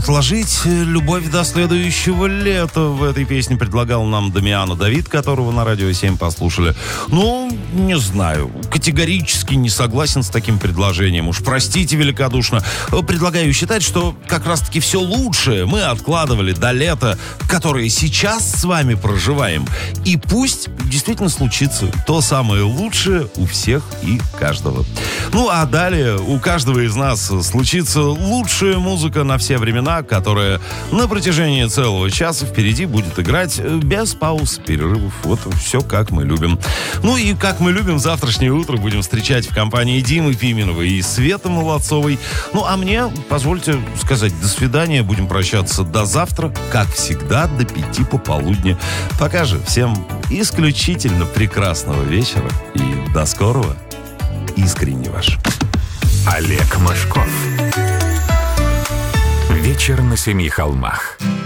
отложить любовь до следующего лета. В этой песне предлагал нам Дамиано Давид, которого на Радио 7 послушали. Ну, не знаю, категорически не согласен с таким предложением. Уж простите великодушно. Предлагаю считать, что как раз-таки все лучшее мы откладывали до лета, которое сейчас с вами проживаем. И пусть действительно случится то самое лучшее у всех и каждого. Ну, а далее у каждого из нас случится лучшая музыка на все времена, которая на протяжении целого часа впереди будет играть без пауз, перерывов. Вот все как мы любим. Ну и как мы любим, завтрашнее утро будем встречать в компании Димы Пименова и Светы Молодцовой. Ну, а мне, позвольте сказать, до свидания. Будем прощаться до завтра, как всегда, до 5 пополудни. Пока же всем исключительно прекрасного вечера и до скорого. Искренне ваш Олег Мошков. Вечер на 7 холмах.